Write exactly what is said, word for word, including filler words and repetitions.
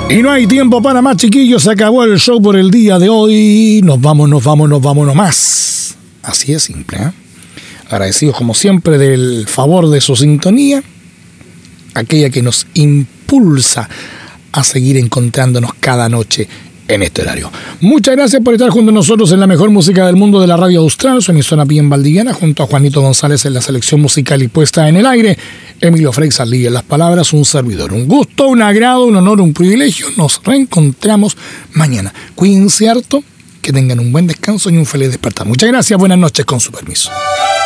Y no hay tiempo para más, chiquillos. Se acabó el show por el día de hoy. Nos vamos, nos vamos, nos vamos nomás. Así es simple, ¿eh? Agradecidos como siempre del favor de su sintonía, aquella que nos impulsa a seguir encontrándonos cada noche en este horario. Muchas gracias por estar junto a nosotros en la mejor música del mundo de la radio austral, su emisora bien valdiviana, junto a Juanito González en la selección musical y puesta en el aire, Emilio Freixas-Lee en las palabras, un servidor. Un gusto, un agrado, un honor, un privilegio. Nos reencontramos mañana. Cuídense harto, que tengan un buen descanso y un feliz despertar. Muchas gracias, buenas noches, con su permiso.